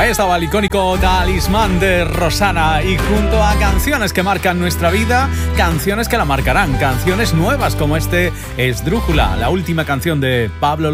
Ahí estaba el icónico Talismán de Rosana, y junto a canciones que marcan nuestra vida, canciones que la marcarán, canciones nuevas como Esdrújula, la última canción de Pablo